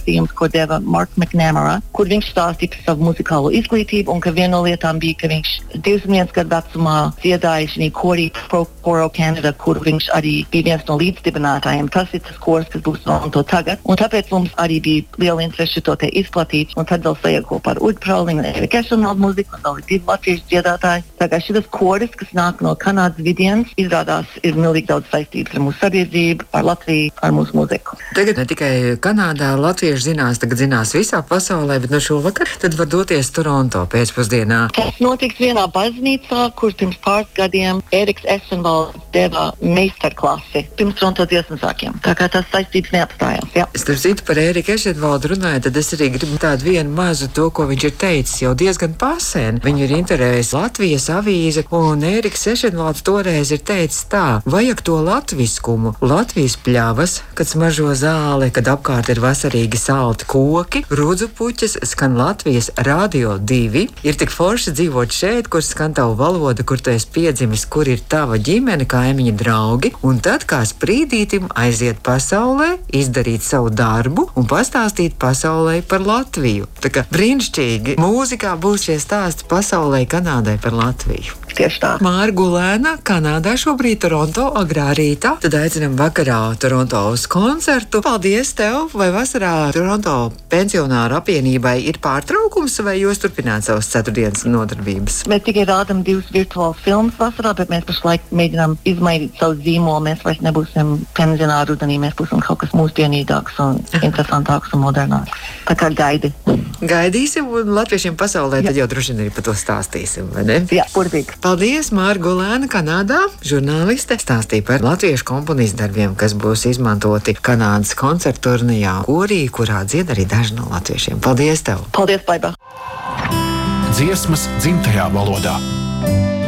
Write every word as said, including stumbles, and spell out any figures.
rakstījumus, ko deva Mark McNamara, kur viņš stāstīja par savu muzikālo izglītību, un ka viena no lietām bija, ka viņš divdesmit viens gadu vecumā dziedāja šī korī Pro Coro Canada, kur viņš arī bija viens no līdzdibinātājiem. Tas ir tas kors, kas būs Toronto tagad, un tāpēc mums arī bija liela interese to te izplatīt, un tad vēl sajā kopā ar Uģu Prauliņu un Eriku Ešenvaldu mūziku, un vēl ir divi latviešu dziedātāji. Tā kā šis koris, kas nāk no Kanādas vidienas, izrādās ir milīgi daudz saistības ar mūsu sabiedrību, ar Latviju, ar mūsu mūziku. Tagad ne tikai Kanādā latvieši zinās, tagad zinās visā pasaulē, bet no šovakar tad var doties Toronto pēcpusdienā. Tas notiks vienā baznīcā, kur pirms pāris gadiem Eriks Ešenvalds deva meistarklasi pirms Toronto dziesmu sākiem. Tā kā tas saistības neapstājās, jā. Starp citu par Eriku Ešenvaldu runāju, tad es arī gribu tādu vienu mazu to, ko viņš ir teicis jau diezgan pasēn. Viņu ir interējis Latvijas avīze, un Eriks Ešenvalds toreiz ir teicis tā: vajag to latviskumu, Latvijas pļavas, kad smaržo zāle, kad apkārt ir vasarīgi salti koki, rudzu puķes, skan Latvijas radio divi, ir tik forši dzīvot šeit, kur skan tavu valoda, kur tu esi piedzimis, kur ir tava ģimene, kaimiņi, draugi, un tad kā sprīdītim aiziet pasaulē, izdarīt savu darbu un pastāstīt pasaulē par Latviju. Tā kā brīnišķīgi mūzikā būs šie stāsti pasaulē, Kanādai par Latviju. Tieši tā. Māra Gulēna, Kanādā šobrīd Toronto agrā rītā. Tad aicinam vakarā Toronto uz koncertu. Paldies tev! Vai vasarā Toronto pensionāru apvienībai ir pārtraukums, vai jūs turpināt savas ceturtdienas nodarbības? Mēs tikai rādam divas virtuālas filmas vasarā, bet mēs pašlaik mēģinām izmainīt savu zīmolu. Mēs vairs nebūsim pensionāru rudenī, mēs būsim kaut kas mūsdienīgāks un interesantāks un modernāks. Tā kā gaidi. Gaidīsim, un latviešiem pasaulē Jā. Tad jau droši vien arī par to stāstīsim, vai ne? Jā, burvīgi. Paldies, Māra Gulēna, Kanādā. Žurnāliste stāstīja par latviešu komponistu darbiem, kas būs izmantoti Kanādas koncertu turnījā korī, kurā dzied arī daži no latviešiem. Paldies tev! Paldies, Baiba! Dziesmas dzimtajā valodā.